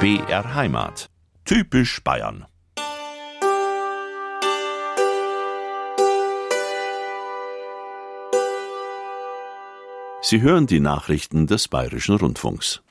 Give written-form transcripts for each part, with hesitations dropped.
BR Heimat. Typisch Bayern. Sie hören die Nachrichten des Bayerischen Rundfunks.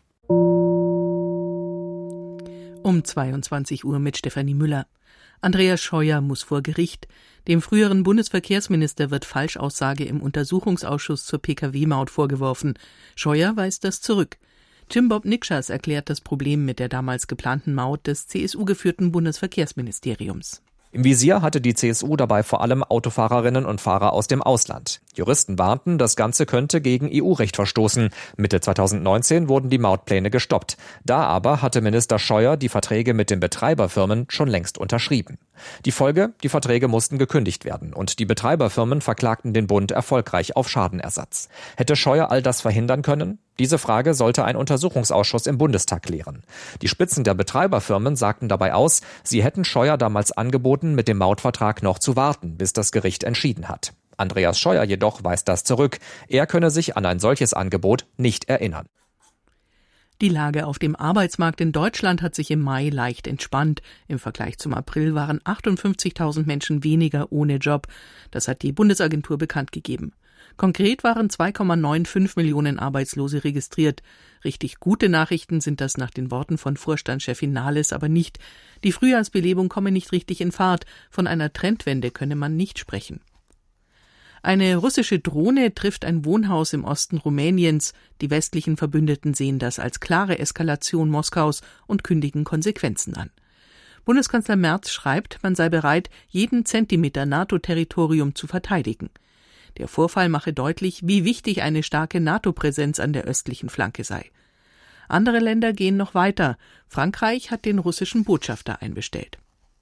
Um 22 Uhr mit Stefanie Müller. Andreas Scheuer muss vor Gericht. Dem früheren Bundesverkehrsminister wird Falschaussage im Untersuchungsausschuss zur Pkw-Maut vorgeworfen. Scheuer weist das zurück. Jim Bob Nikschas erklärt das Problem mit der damals geplanten Maut des CSU-geführten Bundesverkehrsministeriums. Im Visier hatte die CSU dabei vor allem Autofahrerinnen und Fahrer aus dem Ausland. Juristen warnten, das Ganze könnte gegen EU-Recht verstoßen. Mitte 2019 wurden die Mautpläne gestoppt. Da aber hatte Minister Scheuer die Verträge mit den Betreiberfirmen schon längst unterschrieben. Die Folge: Die Verträge mussten gekündigt werden und die Betreiberfirmen verklagten den Bund erfolgreich auf Schadenersatz. Hätte Scheuer all das verhindern können? Diese Frage sollte ein Untersuchungsausschuss im Bundestag klären. Die Spitzen der Betreiberfirmen sagten dabei aus, sie hätten Scheuer damals angeboten, mit dem Mautvertrag noch zu warten, bis das Gericht entschieden hat. Andreas Scheuer jedoch weist das zurück. Er könne sich an ein solches Angebot nicht erinnern. Die Lage auf dem Arbeitsmarkt in Deutschland hat sich im Mai leicht entspannt. Im Vergleich zum April waren 58.000 Menschen weniger ohne Job. Das hat die Bundesagentur bekannt gegeben. Konkret waren 2,95 Millionen Arbeitslose registriert. Richtig gute Nachrichten sind das nach den Worten von Vorstandschefin Nahles aber nicht. Die Frühjahrsbelebung komme nicht richtig in Fahrt. Von einer Trendwende könne man nicht sprechen. Eine russische Drohne trifft ein Wohnhaus im Osten Rumäniens. Die westlichen Verbündeten sehen das als klare Eskalation Moskaus und kündigen Konsequenzen an. Bundeskanzler Merz schreibt, man sei bereit, jeden Zentimeter NATO-Territorium zu verteidigen. Der Vorfall mache deutlich, wie wichtig eine starke NATO-Präsenz an der östlichen Flanke sei. Andere Länder gehen noch weiter. Frankreich hat den russischen Botschafter einbestellt.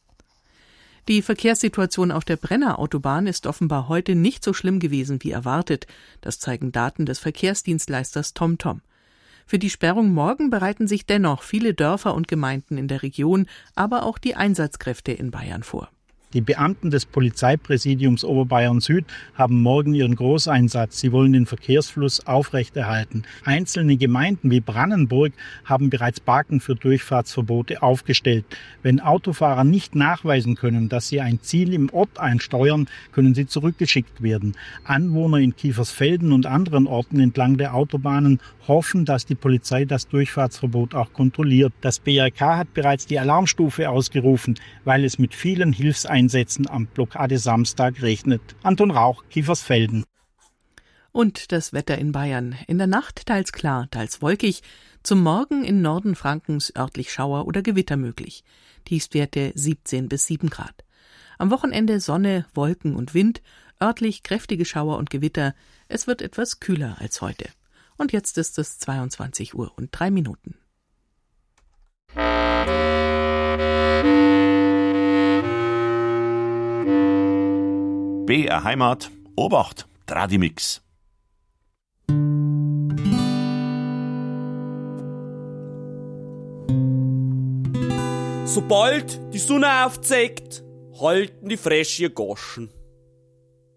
Die Verkehrssituation auf der Brenner Autobahn ist offenbar heute nicht so schlimm gewesen wie erwartet. Das zeigen Daten des Verkehrsdienstleisters TomTom. Für die Sperrung morgen bereiten sich dennoch viele Dörfer und Gemeinden in der Region, aber auch die Einsatzkräfte in Bayern vor. Die Beamten des Polizeipräsidiums Oberbayern Süd haben morgen ihren Großeinsatz. Sie wollen den Verkehrsfluss aufrechterhalten. Einzelne Gemeinden wie Brannenburg haben bereits Balken für Durchfahrtsverbote aufgestellt. Wenn Autofahrer nicht nachweisen können, dass sie ein Ziel im Ort einsteuern, können sie zurückgeschickt werden. Anwohner in Kiefersfelden und anderen Orten entlang der Autobahnen hoffen, dass die Polizei das Durchfahrtsverbot auch kontrolliert. Das BRK hat bereits die Alarmstufe ausgerufen, weil es mit vielen Hilfseinsätzen am Blockadesamstag regnet. Anton Rauch, Kiefersfelden. Und das Wetter in Bayern. In der Nacht teils klar, teils wolkig. Zum Morgen in Norden Frankens örtlich Schauer oder Gewitter möglich. Tiefstwerte 17 bis 7 Grad. Am Wochenende Sonne, Wolken und Wind. Örtlich kräftige Schauer und Gewitter. Es wird etwas kühler als heute. Und jetzt ist es 22 Uhr und 3 Minuten. BR Heimat. Obacht. Tradimix. Sobald die Sonne aufzeigt, halten die Frösche Goschen.